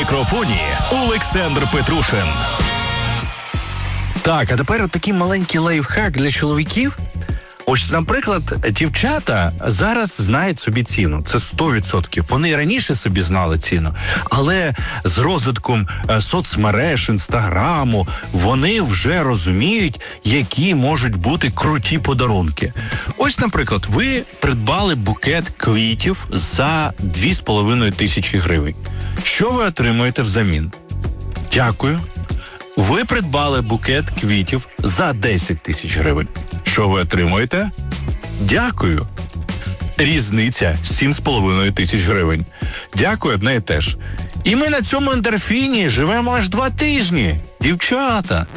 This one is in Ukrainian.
мікрофоні Олександр Петрушин. Так, а тепер такий маленький лайфхак для чоловіків. Ось, наприклад, дівчата зараз знають собі ціну. Це 100%. Вони і раніше собі знали ціну. Але з розвитком соцмереж, інстаграму, вони вже розуміють, які можуть бути круті подарунки. Ось, наприклад, ви придбали букет квітів за 2500 гривень. Що ви отримуєте взамін? Дякую. Ви придбали букет квітів за 10 тисяч гривень. Що ви отримуєте? Дякую. Різниця 7,5 тисяч гривень. Дякую, одне і те ж. І ми на цьому ендорфіні живемо аж 2 тижні. Дівчата.